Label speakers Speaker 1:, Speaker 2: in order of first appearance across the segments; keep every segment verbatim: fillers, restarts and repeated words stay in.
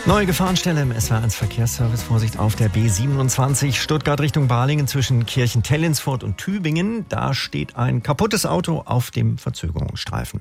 Speaker 1: Neue Gefahrenstelle im S W R eins Verkehrsservice. Vorsicht auf der B siebenundzwanzig Stuttgart Richtung Balingen zwischen Kirchen-Tellinsfurt und Tübingen. Da steht ein kaputtes Auto auf dem Verzögerungsstreifen.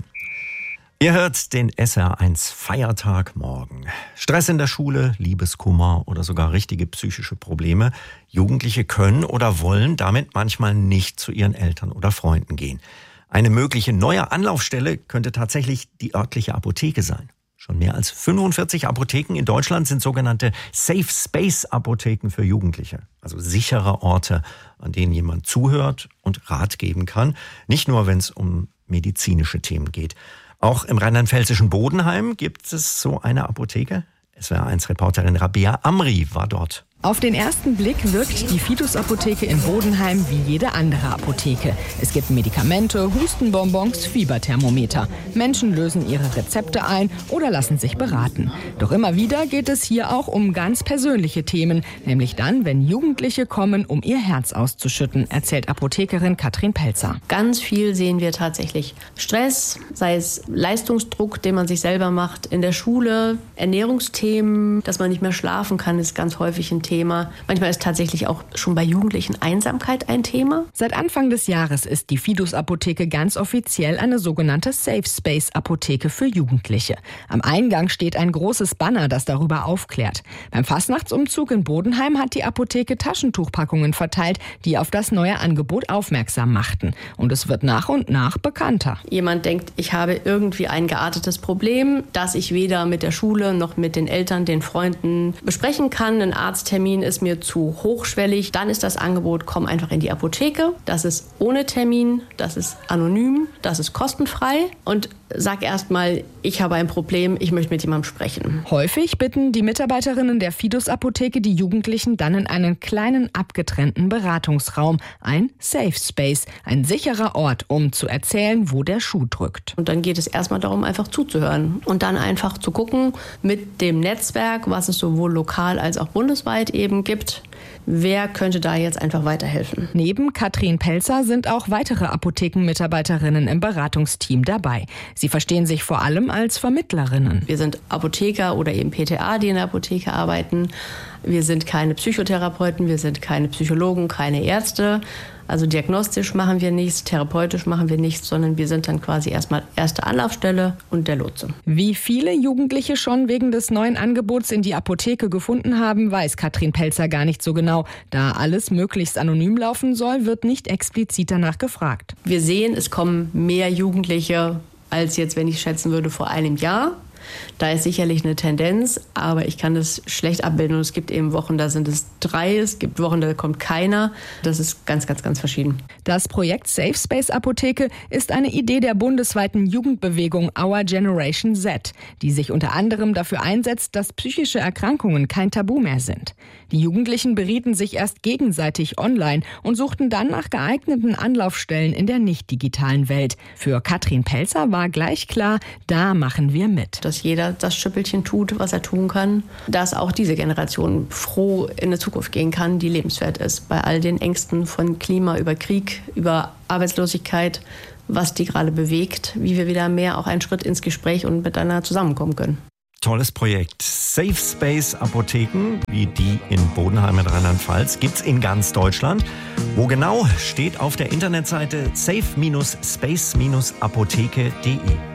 Speaker 1: Ihr hört den S W R eins Feiertag morgen. Stress in der Schule, Liebeskummer oder sogar richtige psychische Probleme. Jugendliche können oder wollen damit manchmal nicht zu ihren Eltern oder Freunden gehen. Eine mögliche neue Anlaufstelle könnte tatsächlich die örtliche Apotheke sein. Schon mehr als fünfundvierzig Apotheken in Deutschland sind sogenannte Safe Space Apotheken für Jugendliche. Also sichere Orte, an denen jemand zuhört und Rat geben kann. Nicht nur, wenn es um medizinische Themen geht. Auch im rheinland-pfälzischen Bodenheim gibt es so eine Apotheke. S W R eins Reporterin Rabea Amri war dort.
Speaker 2: Auf den ersten Blick wirkt die Fidus-Apotheke in Bodenheim wie jede andere Apotheke. Es gibt Medikamente, Hustenbonbons, Fieberthermometer. Menschen lösen ihre Rezepte ein oder lassen sich beraten. Doch immer wieder geht es hier auch um ganz persönliche Themen. Nämlich dann, wenn Jugendliche kommen, um ihr Herz auszuschütten, erzählt Apothekerin Katrin Pelzer.
Speaker 3: Ganz viel sehen wir tatsächlich Stress, sei es Leistungsdruck, den man sich selber macht in der Schule, Ernährungsthemen, dass man nicht mehr schlafen kann, ist ganz häufig ein Thema. Manchmal ist tatsächlich auch schon bei Jugendlichen Einsamkeit ein Thema.
Speaker 2: Seit Anfang des Jahres ist die Fidus-Apotheke ganz offiziell eine sogenannte Safe Space Apotheke für Jugendliche. Am Eingang steht ein großes Banner, das darüber aufklärt. Beim Fastnachtsumzug in Bodenheim hat die Apotheke Taschentuchpackungen verteilt, die auf das neue Angebot aufmerksam machten. Und es wird nach und nach bekannter.
Speaker 3: Jemand denkt, ich habe irgendwie ein geartetes Problem, das ich weder mit der Schule noch mit den Eltern, den Freunden besprechen kann. Ein Arzttermin ist mir zu hochschwellig, dann ist das Angebot, komm einfach in die Apotheke. Das ist ohne Termin, das ist anonym, das ist kostenfrei und sag erstmal, ich habe ein Problem, ich möchte mit jemandem sprechen.
Speaker 2: Häufig bitten die Mitarbeiterinnen der Fidus-Apotheke die Jugendlichen dann in einen kleinen abgetrennten Beratungsraum, ein Safe Space, ein sicherer Ort, um zu erzählen, wo der Schuh drückt.
Speaker 3: Und dann geht es erstmal darum, einfach zuzuhören und dann einfach zu gucken mit dem Netzwerk, was es sowohl lokal als auch bundesweit eben gibt, wer könnte da jetzt einfach weiterhelfen.
Speaker 2: Neben Katrin Pelzer sind auch weitere Apothekenmitarbeiterinnen im Beratungsteam dabei. Sie verstehen sich vor allem als Vermittlerinnen.
Speaker 3: Wir sind Apotheker oder eben P T A, die in der Apotheke arbeiten. Wir sind keine Psychotherapeuten, wir sind keine Psychologen, keine Ärzte. Also diagnostisch machen wir nichts, therapeutisch machen wir nichts, sondern wir sind dann quasi erstmal erste Anlaufstelle und der Lotse.
Speaker 2: Wie viele Jugendliche schon wegen des neuen Angebots in die Apotheke gefunden haben, weiß Katrin Pelzer gar nicht so genau. Da alles möglichst anonym laufen soll, wird nicht explizit danach gefragt.
Speaker 3: Wir sehen, es kommen mehr Jugendliche als jetzt, wenn ich schätzen würde, vor einem Jahr. Da ist sicherlich eine Tendenz, aber ich kann das schlecht abbilden. Und es gibt eben Wochen, da sind es drei, es gibt Wochen, da kommt keiner. Das ist ganz, ganz, ganz verschieden.
Speaker 2: Das Projekt Safe Space Apotheke ist eine Idee der bundesweiten Jugendbewegung Our Generation Z, die sich unter anderem dafür einsetzt, dass psychische Erkrankungen kein Tabu mehr sind. Die Jugendlichen berieten sich erst gegenseitig online und suchten dann nach geeigneten Anlaufstellen in der nicht-digitalen Welt. Für Katrin Pelzer war gleich klar, da machen wir mit.
Speaker 3: Dass jeder das Schüppelchen tut, was er tun kann, dass auch diese Generation froh in eine Zukunft gehen kann, die lebenswert ist. Bei all den Ängsten von Klima über Krieg, über Arbeitslosigkeit, was die gerade bewegt, wie wir wieder mehr auch einen Schritt ins Gespräch und miteinander zusammenkommen können.
Speaker 1: Tolles Projekt. Safe Space Apotheken, wie die in Bodenheim in Rheinland-Pfalz, gibt's in ganz Deutschland. Wo genau, steht auf der Internetseite safe Space Apotheke punkt de.